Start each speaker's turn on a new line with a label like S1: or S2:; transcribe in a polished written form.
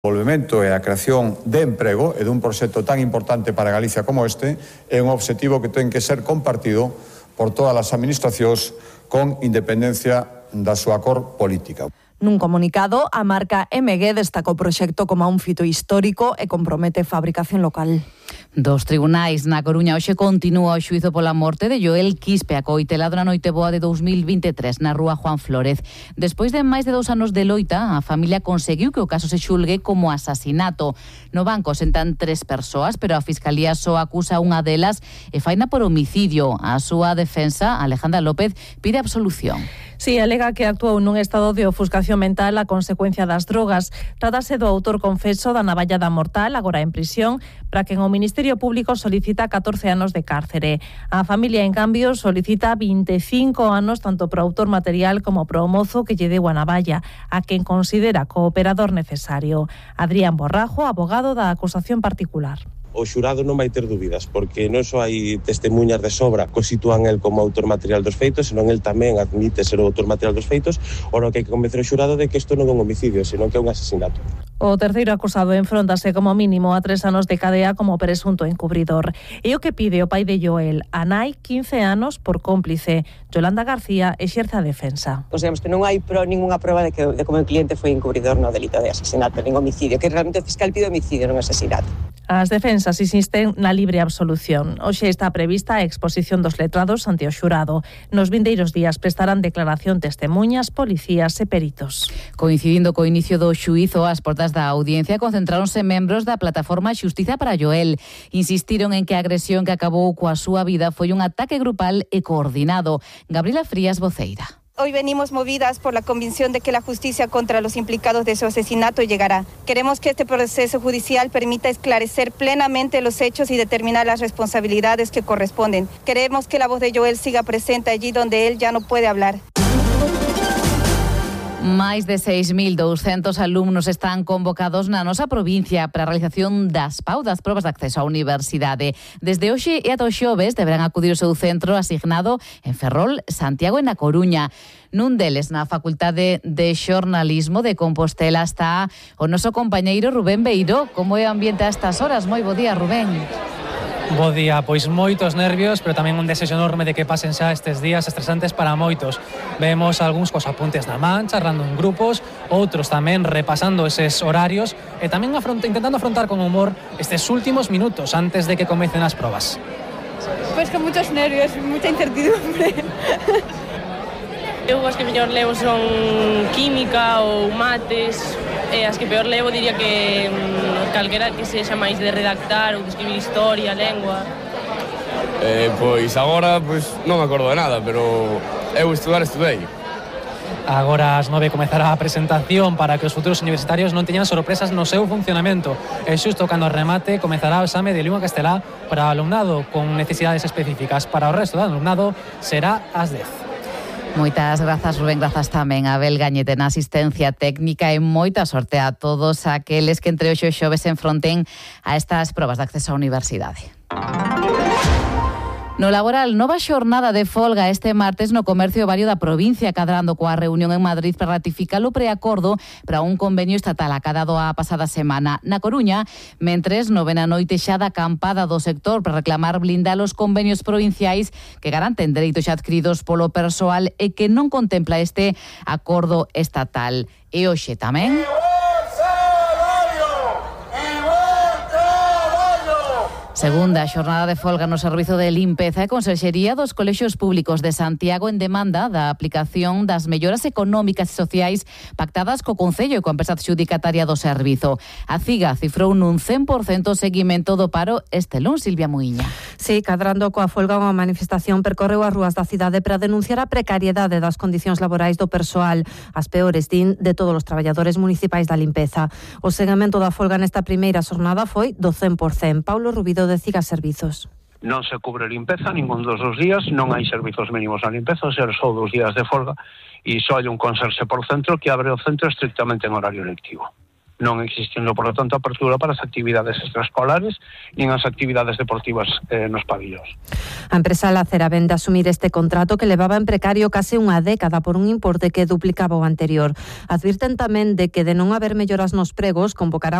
S1: O desenvolvemento e a creación de emprego e dun proxecto tan importante para Galicia como este é un obxectivo que ten que ser compartido por todas as administracións con independencia da súa cor política.
S2: Nun comunicado, a marca MG destacou o proxecto como un fito histórico e compromete fabricación local.
S3: Dos tribunais na Coruña hoxe continúa o xuízo pola morte de Joel Quispe, acoitelado na noite boa de 2023 na rúa Juan Flórez. Despois de máis de 2 anos de loita, a familia conseguiu que o caso se xulgue como asasinato. No banco sentan 3 persoas, pero a Fiscalía só acusa unha delas e faina por homicidio. A súa defensa, Alejandra López, pide absolución.
S4: Sí, alega que actuou nun estado de ofuscación mental a consecuencia das drogas. Trátase do autor confeso da navallada mortal, agora en prisión, para quen o Ministerio Público solicita 14 anos de cárcere. A familia, en cambio, solicita 25 anos tanto pro autor material como pro mozo que lle deu a navalla, a quen considera cooperador necesario. Adrián Borrajo, abogado da acusación particular.
S5: O xurado non vai ter dúbidas, porque non só hai testemunhas de sobra que o sitúan el como autor material dos feitos, senón el tamén admite ser o autor material dos feitos, ora que hai que convencer o xurado de que isto non é un homicidio, senón que é un asesinato.
S4: O terceiro acusado enfróntase como mínimo a 3 anos de cadea como presunto encubridor. E o que pide o pai de Joel, a nai, 15 anos por cómplice. Yolanda García exerce a defensa.
S6: Digamos que non hai ningunha proba de como o cliente foi encubridor no delito de asesinato, nin homicidio, que realmente o fiscal pide homicidio, non asesinato.
S4: As defensas insisten na libre absolución. Hoxe está prevista a exposición dos letrados ante o xurado. Nos vindeiros días prestarán declaración testemuñas, policías e peritos.
S3: Coincidindo co inicio do xuízo, as portas da audiencia concentráronse membros da plataforma Xustiza para Joel. Insistiron en que a agresión que acabou coa súa vida foi un ataque grupal e coordinado. Gabriela Frías, voceira.
S7: Hoy venimos movidas por la convicción de que la justicia contra los implicados de su asesinato llegará. Queremos que este proceso judicial permita esclarecer plenamente los hechos y determinar las responsabilidades que corresponden. Queremos que la voz de Joel siga presente allí donde él ya no puede hablar.
S3: Máis de 6.200 alumnos están convocados na nosa provincia para a realización das probas de acceso á universidade. Desde hoxe e ata o xoves deberán acudir ao seu centro asignado en Ferrol, Santiago e na Coruña. Nun deles, na Facultade de Xornalismo de Compostela, está o noso compañeiro Rubén Beiró. Como é o ambiente a estas horas? Moi bo día, Rubén.
S8: Bo día, pois moitos nervios, pero tamén un desexo enorme de que pasen xa estes días estresantes para moitos. Vemos algúns cos apuntes na man, charlando en grupos, outros tamén repasando eses horarios e tamén intentando afrontar con humor estes últimos minutos antes de que comecen as probas.
S7: Pois con muchos nervios, mucha incertidumbre.
S9: Eu as que mellor levo son química ou mates, e as que peor levo diría que calquera que sexa máis de redactar ou de escribir historia, lengua.
S10: Pois agora non me acordo de nada, pero eu estudei.
S8: Agora ás 9 comezará a presentación para que os futuros universitarios non teñan sorpresas no seu funcionamento. E xusto cando remate comezará o exame de lingua castelá para o alumnado con necesidades específicas. Para o resto do alumnado será ás 10.
S3: Moitas grazas, Rubén, grazas tamén a Abel Gañete na asistencia técnica e moita sorte a todos aqueles que entre hoxe e xoves se enfronten a estas probas de acceso á universidade. No laboral, nova xornada de folga este martes no comercio vario da provincia, cadrando coa reunión en Madrid para ratificar o preacordo para un convenio estatal acadado a pasada semana. Na Coruña, mentres novena noite xa da acampada do sector para reclamar blindar os convenios provinciais que garanten dereitos xa adquiridos polo persoal e que non contempla este acordo estatal. E hoxe tamén... Segunda xornada de folga no Servizo de Limpeza e Conserxería dos Colexios Públicos de Santiago en demanda da aplicación das melloras económicas e sociais pactadas co Concello e coa empresa adxudicataria do servizo. A CIGA cifrou nun 100% o seguimento do paro este luns, Silvia Muiña.
S11: Sí, cadrando coa folga, unha manifestación percorreu as rúas da cidade para denunciar a precariedade das condicións laborais do persoal, as peores, din, de todos os traballadores municipais da limpeza. O seguimento da folga nesta primeira xornada foi do 100%. Paulo Rubido de CIGA Servizos.
S12: Non se cubre limpeza ningún dos días, non hai servizos mínimos na limpeza, ou seja, só 2 días de folga e só hai un conserxe por centro que abre o centro estrictamente en horario lectivo. non existindo, por lo tanto, apertura para as actividades extraescolares nin as actividades deportivas nos pabillóns.
S11: A empresa Lacera vende asumir este contrato que levaba en precario case unha década por un importe que duplicaba o anterior. Advirten tamén de que de non haber melloras nos pregos convocará